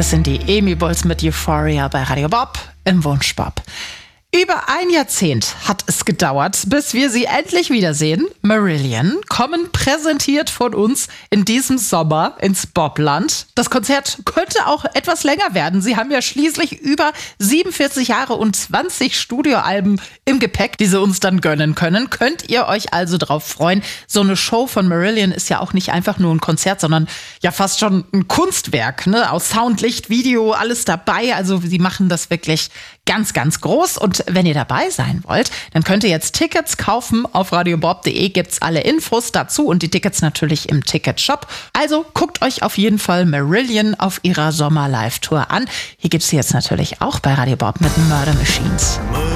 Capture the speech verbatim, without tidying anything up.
Das sind die Amy Bulls mit Euphoria bei Radio Bob im Wunschbob. Über ein Jahrzehnt hat es gedauert, bis wir sie endlich wiedersehen. Marillion kommen präsentiert von uns in diesem Sommer ins Bobland. Das Konzert könnte auch etwas länger werden. Sie haben ja schließlich über siebenundvierzig Jahre und zwanzig Studioalben im Gepäck, die sie uns dann gönnen können. Könnt ihr euch also drauf freuen. So eine Show von Marillion ist ja auch nicht einfach nur ein Konzert, sondern ja fast schon ein Kunstwerk, ne? Aus Sound, Licht, Video, alles dabei. Also sie machen das wirklich ganz, ganz groß. Und wenn ihr dabei sein wollt, dann könnt ihr jetzt Tickets kaufen. Auf radiobob punkt de gibt's alle Infos dazu und die Tickets natürlich im Ticketshop. Also guckt euch auf jeden Fall Marillion auf ihrer Sommer-Live-Tour an. Hier gibt's sie jetzt natürlich auch bei Radio Bob mit Murder Machines.